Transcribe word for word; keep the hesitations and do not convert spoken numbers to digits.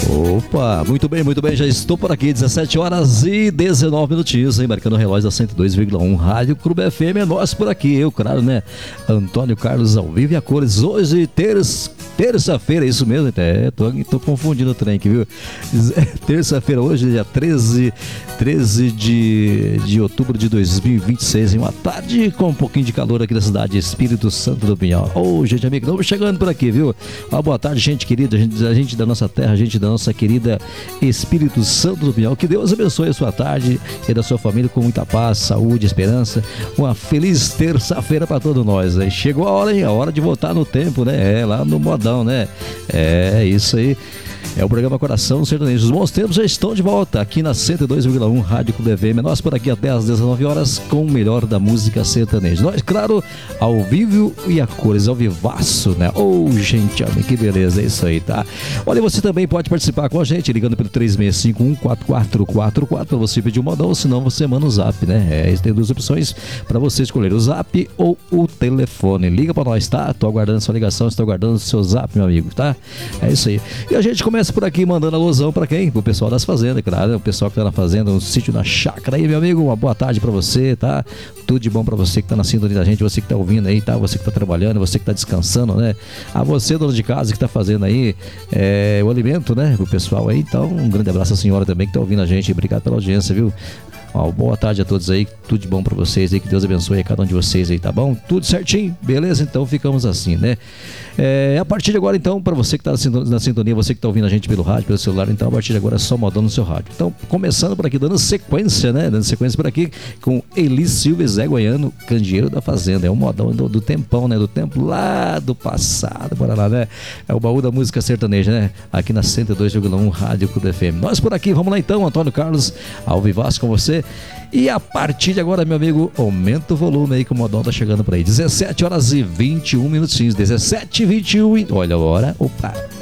Opa, muito bem, muito bem, já estou por aqui, dezessete horas e dezenove minutinhos, hein, marcando o relógio da cento e dois vírgula um Rádio Clube F M, é nós por aqui, eu, claro, né, Antônio Carlos ao vivo e a cores, hoje, terça, terça-feira, é isso mesmo, é, tô, tô confundindo o trem aqui, viu, terça-feira hoje, dia treze, treze de, de outubro de dois mil e vinte e seis, em uma tarde com um pouquinho de calor aqui na cidade Espírito Santo do Pinhal. Ô, oh, gente amiga, estamos chegando por aqui, viu, uma boa tarde, gente querida, a gente, a gente da nossa terra, a gente da nossa querida Espírito Santo do Pinhal. Que Deus abençoe a sua tarde e da sua família com muita paz, saúde, esperança. Uma feliz terça-feira para todos nós, né? Chegou a hora, hein? A hora de voltar no tempo, né? É, lá no modão, né? É, isso aí. É o programa Coração Sertanejo. Os bons tempos já estão de volta aqui na cento e dois vírgula um Rádio Clube F M. Nós por aqui até às dezenove horas com o melhor da música sertaneja. Nós, claro, ao vivo e a cores, ao vivaço, né? Ô, oh, gente, que beleza, é isso aí, tá? Olha, você também pode participar com a gente ligando pelo três seis cinco um quatro quatro quatro quatro para você pedir um modão, ou senão você manda o zap, né? É, tem duas opções para você escolher, o zap ou o telefone. Liga para nós, tá? Tô aguardando sua ligação, estou aguardando o seu zap, meu amigo, tá? É isso aí. E a gente começa por aqui mandando alusão para quem? Pro pessoal das fazendas, claro, o pessoal que tá na fazenda, no sítio, na chácara aí, meu amigo, uma boa tarde para você, tá? Tudo de bom para você que tá na sintonia da gente, você que tá ouvindo aí, tá? Você que tá trabalhando, você que tá descansando, né? A você, dona de casa, que tá fazendo aí é, o alimento, né? Pro pessoal aí, então um grande abraço à senhora também que tá ouvindo a gente, obrigado pela audiência, viu? Ó, boa tarde a todos aí, tudo de bom pra vocês aí, que Deus abençoe a cada um de vocês aí, tá bom? Tudo certinho? Beleza? Então ficamos assim, né? É, a partir de agora, então, pra você que tá na sintonia, você que tá ouvindo a gente pelo rádio, pelo celular, então a partir de agora é só modão no seu rádio. Então, começando por aqui, dando sequência, né? Dando sequência por aqui com Eli Silva e Zé Goiano, candeeiro da fazenda. É um modão do, do tempão, né? Do tempo lá do passado, bora lá, né? É o baú da música sertaneja, né? Aqui na cento e dois vírgula um Rádio Clube F M. Nós por aqui, vamos lá então, Antônio Carlos, ao vivaço com você. E a partir de agora, meu amigo, aumenta o volume aí que o modão tá chegando por aí. dezessete horas e vinte e um minutinhos. dezessete e vinte e um. Olha a hora. Opa!